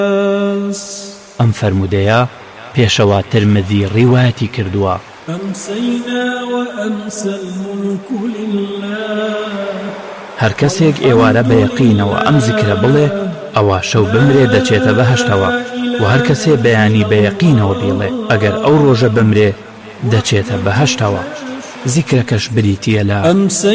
ئەم فەرمودەیە پێشەوە ترمذی ڕیوایەتی کردووە. هەر کەسێک ئێوارە بە یەقینەوە ئەم زیکرە بڵێ ئەوە شەو بمرێ دەچێتە بەهەشتەوە، و هەر کەسێ بەیانی بە یەقینەوە بیڵێ ئەگەر ئەو ڕۆژە بمرێ دەچێتە بەهەشتەوە. زیکرەکەش بریتیە لە